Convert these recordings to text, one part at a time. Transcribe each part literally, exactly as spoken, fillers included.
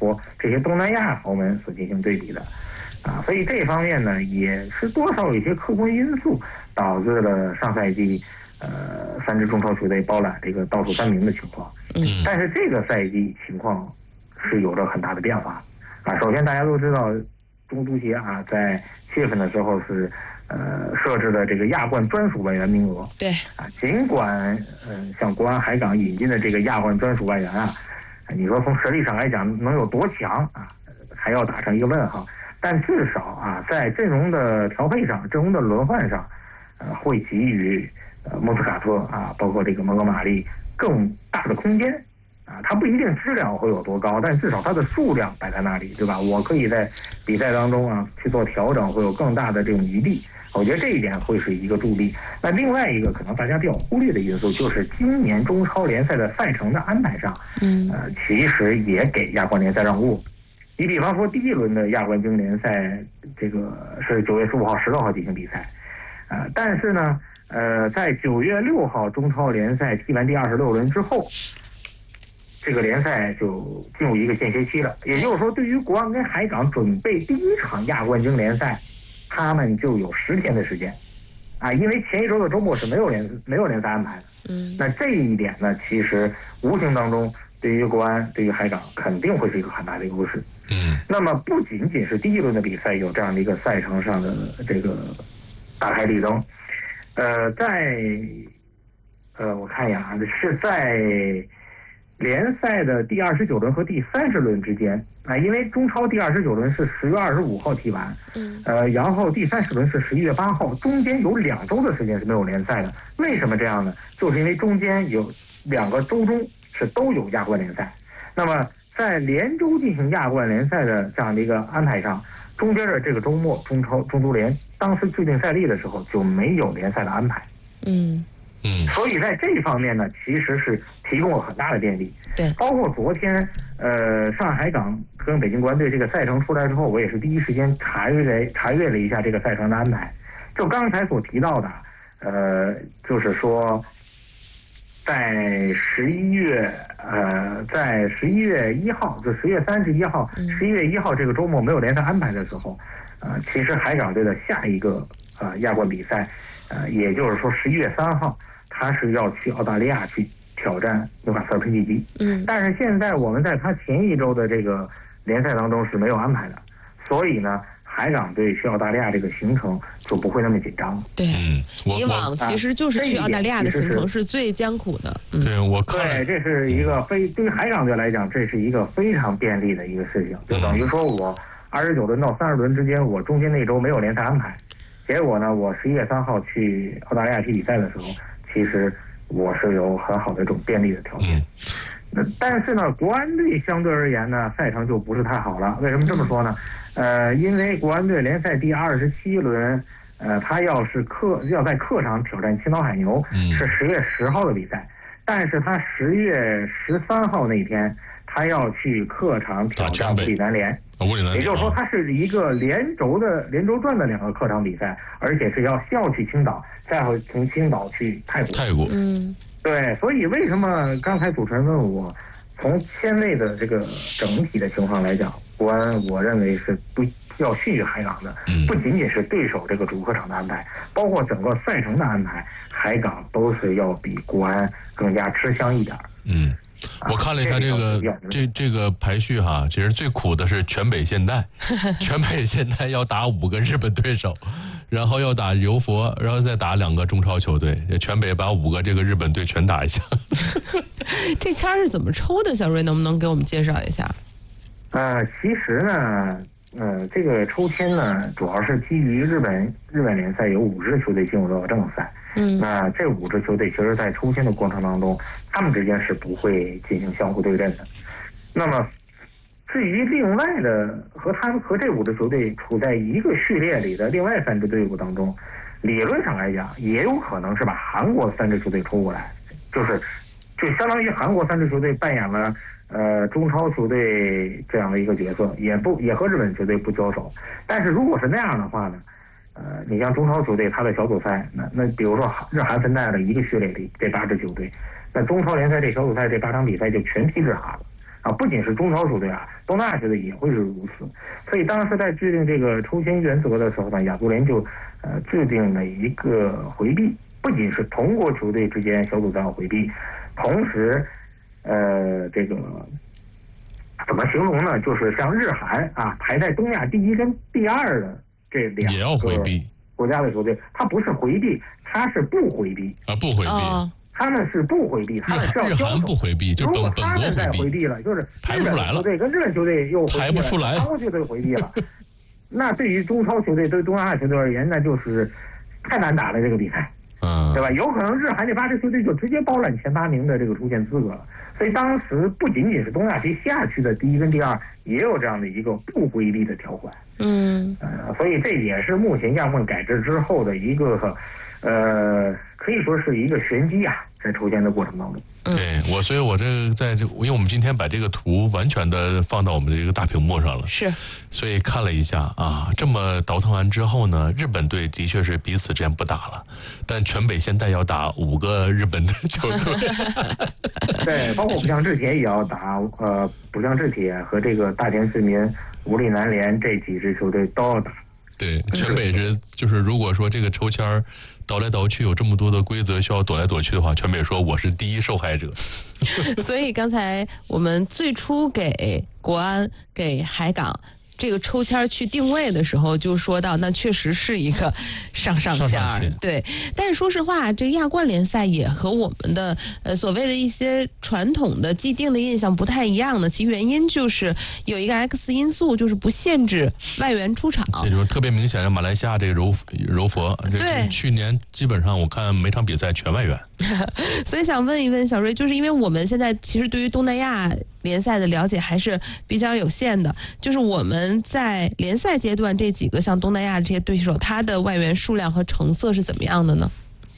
说这些东南亚豪门所进行对比的。啊，所以这方面呢，也是多少有一些客观因素导致了上赛季，呃，三支中超球队包揽这个倒数三名的情况。 嗯， 但是这个赛季情况是有着很大的变化。啊，首先大家都知道，中足协啊，在七月份的时候是，呃，设置了这个亚冠专属外援名额。 对。 啊，尽管嗯、呃，像国安、海港引进的这个亚冠专属外援啊，你说从实力上来讲能有多强啊，还要打上一个问号。但至少啊，在阵容的调配上、阵容的轮换上，呃，会给予呃莫斯卡特啊，包括这个蒙哥马利更大的空间啊。它不一定质量会有多高，但至少它的数量摆在那里，对吧？我可以在比赛当中啊去做调整，会有更大的这种余地。我觉得这一点会是一个助力。那另外一个可能大家比较忽略的因素，就是今年中超联赛的赛程的安排上，嗯，呃，其实也给亚冠联赛让路。你比方说，第一轮的亚冠经联赛，这个是九月十五号、十六号进行比赛，呃，但是呢，呃，在九月六号中超联赛踢完第二十六轮之后，这个联赛就进入一个间歇期了。也就是说，对于国安跟海港准备第一场亚冠经联赛，他们就有十天的时间，啊，因为前一周的周末是没有联没有联赛安排的。嗯，那这一点呢，其实无形当中对于国安、对于海港肯定会是一个很大的优势。嗯，那么不仅仅是第一轮的比赛有这样的一个赛程上的这个大开绿灯，呃，在呃我看一下，是在联赛的第二十九轮和第三十轮之间啊、呃，因为中超第二十九轮是十月二十五号踢完，嗯，呃，然后第三十轮是十一月八号，中间有两周的时间是没有联赛的。为什么这样呢？就是因为中间有两个周中是都有亚冠联赛，那么在连周进行亚冠联赛的这样的一个安排上，中间的这个周末中超中足联当时制定赛例的时候就没有联赛的安排。嗯嗯，所以在这方面呢，其实是提供了很大的便利。对，包括昨天呃上海港跟北京国安队这个赛程出来之后，我也是第一时间查阅查阅了一下这个赛程的安排。就刚才所提到的，呃，就是说在十一月，呃，在十一月一号，就十月三十一号，十一月一号这个周末没有联赛安排的时候，呃，其实海港队的下一个呃亚冠比赛，呃，也就是说十一月三号，他是要去澳大利亚去挑战纽卡斯尔喷气机。嗯，但是现在我们在他前一周的这个联赛当中是没有安排的，所以呢，海港队去澳大利亚这个行程就不会那么紧张。 对，嗯，以往其实就是去澳大利亚的行程是最艰苦的。 嗯、对，我看对，这是一个非对于海港队来讲，这是一个非常便利的一个事情，就等于说我二十九轮到三十轮之间，我中间那周没有联赛安排，结果呢，我十一月三号去澳大利亚踢比赛的时候，其实我是有很好的这种便利的条件。那、嗯、但是呢，国安队相对而言呢，赛程就不是太好了。为什么这么说呢？呃，因为国安队联赛第二十七轮，呃，他要是客要在客场挑战青岛海牛，嗯、是十月十号的比赛，但是他十月十三号那天，他要去客场挑战武里南联。也就是说，它是一个连轴的连轴转的两个客场比赛，而且是要先要去青岛，再会从青岛去泰国。 泰国， 嗯，对，所以为什么刚才主持人问我，从签位的这个整体的情况来讲，国安我认为是不要逊于海港的，嗯，不仅仅是对手这个主客场的安排，包括整个赛程的安排，海港都是要比国安更加吃香一点。 嗯。我看了一下这个这这个排序哈，其实最苦的是全北现代，全北现代要打五个日本对手，然后要打柔佛，然后再打两个中超球队，全北把五个这个日本队全打一下。 这签是怎么抽的？小瑞能不能给我们介绍一下？ 呃，其实呢，呃，这个抽签呢，主要是基于日本日本联赛有五支球队进入到正赛。嗯，那这五支球队其实在抽签的过程当中，他们之间是不会进行相互对阵的。那么，至于另外的和他们和这五支球队处在一个序列里的另外三支队伍当中，理论上来讲，也有可能是把韩国三支球队抽过来，就是就相当于韩国三支球队扮演了呃中超球队这样的一个角色，也不也和日本球队不交手。但是如果是那样的话呢？呃，你像中超球队，他的小组赛，那那比如说日韩分在了一个序列里这八支球队，那中超联赛这小组赛这八场比赛就全踢日韩了。 啊，不仅是中超球队啊，东南亚球队也会是如此。所以当时在制定这个抽签原则的时候呢，亚足联就呃制定了一个回避，不仅是同国球队之间小组赛回避，同时呃这个怎么形容呢？就是像日韩啊排在东亚第一跟第二的这两个也要回避国家的球队，它不是回避，它是不回避啊，不回避。 哦他们是不回避，他们是要日韩不回避，就如本本国果他们再回回避了，就是排不出来了。 球队跟日本球队又回避了， 排不出来， 韩国球队回避了。那对于中超球队、对东南亚球队而言，那就是太难打了这个比赛， 嗯， 对吧？有可能日韩这八支球队就直接包揽前八名的这个出线资格了。所以当时不仅仅是东亚区下区的第一跟第二，也有这样的一个不回避的条款。 嗯， 呃，所以这也是目前亚冠改制之后的一个，呃，可以说是一个玄机啊。在抽签的过程当中， 对我，所以我这个在这，因为我们今天把这个图完全的放到我们的这个大屏幕上了， 是， 所以看了一下啊，这么倒腾完之后呢，日本队的确是彼此之间不打了，但全北现在要打五个日本的球队， 对，包括浦项制铁也要打，呃，浦项制铁和这个大田市民、无力南联这几支球队都要打。 对，全北是就是如果说这个抽签儿倒来倒去有这么多的规则需要躲来躲去的话，全北说我是第一受害者。 所以刚才我们最初给国安、给海港这个抽签去定位的时候，就说到那确实是一个上上签儿，对。但是说实话，这个亚冠联赛也和我们的呃所谓的一些传统的既定的印象不太一样的，其原因就是有一个 X 因素，就是不限制外援出场。 这就是特别明显的马来西亚这个柔柔佛， 对， 去年基本上我看每场比赛全外援。 所以想问一问小瑞，就是因为我们现在其实对于东南亚联赛的了解还是比较有限的，就是我们在联赛阶段这几个像东南亚这些对手，他的外援数量和成色是怎么样的呢？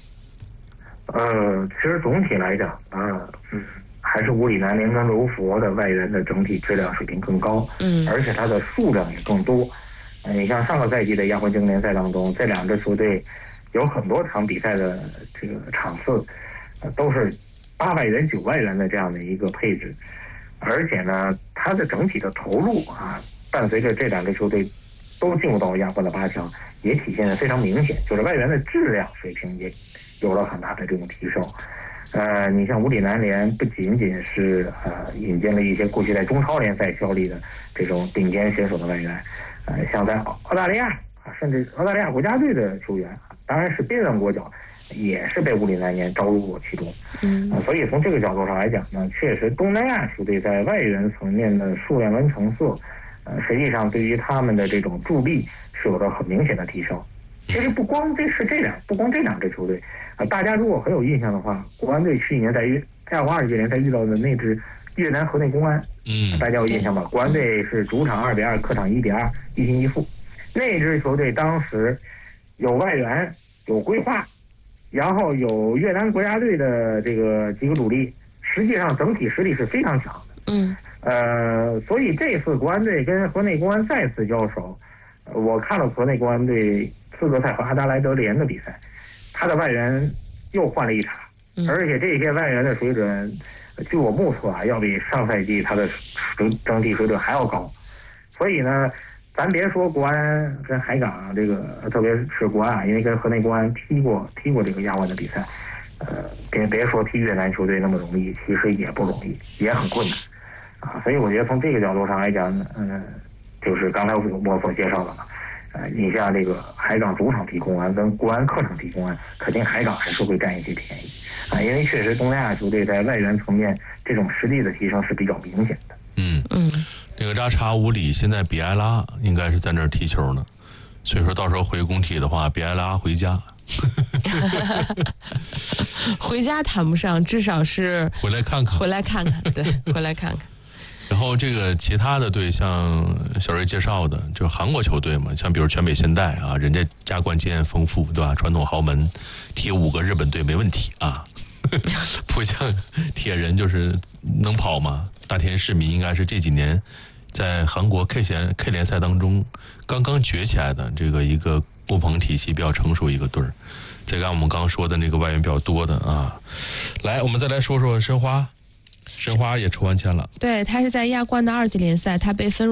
呃，其实总体来讲啊，嗯，还是无里南联跟柔佛的外援的整体质量水平更高， 嗯， 而且它的数量也更多。呃，你像上个赛季的亚冠精英联赛当中，这两支球队有很多场比赛的这个场次，呃，都是八外援、九外援的这样的一个配置，而且呢，它的整体的投入啊，伴随着这两支球队都进入到亚冠的八强，也体现得非常明显，就是外援的质量水平也有了很大的这种提升。呃，你像无里南联不仅仅是呃引进了一些过去在中超联赛效力的这种顶尖选手的外援，呃，像在澳大利亚啊，甚至澳大利亚国家队的球员，当然是边缘国脚，也是被无里南联招入过其中。 嗯、 呃，所以从这个角度上来讲呢，确实东南亚球队在外援层面的数量跟成色，呃，实际上对于他们的这种助力是有着很明显的提升。其实不光这是这两，不光这两支球队，啊、呃，大家如果很有印象的话，国安队去年在亚亚冠二级联赛遇到的那支越南河内公安， 嗯， 大家有印象吧？国安队是主场二比二，客场一比二，一平一负。那支球队当时有外援，有规划，然后有越南国家队的这个几个主力，实际上整体实力是非常强的。 嗯， 呃，所以这次国安队跟河内公安再次交手，我看了河内公安队资格赛和阿达莱德联的比赛，他的外援又换了一茬，而且这些外援的水准，据我目测啊，要比上赛季他的整整体水准还要高。所以呢，咱别说国安跟海港这个，特别是国安，因为跟河内公安踢过踢过这个亚冠的比赛，呃，别别说踢越南球队那么容易，其实也不容易，也很困难啊。所以我觉得从这个角度上来讲呢，嗯、呃，就是刚才我所介绍的嘛。呃，你像这个海港主场踢公安跟国安客场踢公安，肯定海港还是会占一些便宜啊，因为确实东南亚球队在外援层面这种实力的提升是比较明显的。 嗯嗯， 那个扎查乌里现在比埃拉应该是在那儿踢球呢，所以说到时候回工体的话，比埃拉回家。 回家谈不上，至少是回来看看， 回来看看，对，回来看看。 然后这个其他的队，像小瑞介绍的，就韩国球队嘛，像比如全北现代啊，人家亚冠经验丰富，对吧？传统豪门，踢五个日本队没问题啊。浦项铁人就是能跑吗？大田市民应该是这几年在韩国 K 联 K 联赛当中刚刚崛起来的这个一个攻防体系比较成熟一个队儿。再看我们刚刚说的那个外援比较多的啊，来，我们再来说说申花。 申花也抽完签了。 对，他是在亚冠的二级联赛，他被分入